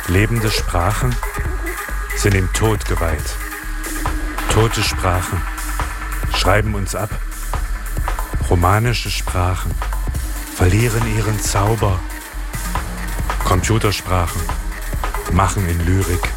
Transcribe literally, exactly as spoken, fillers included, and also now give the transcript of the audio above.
Lebende Sprachen sind dem Tod geweiht. Tote Sprachen schreiben uns ab. Romanische Sprachen verlieren ihren Zauber. Computersprachen machen in Lyrik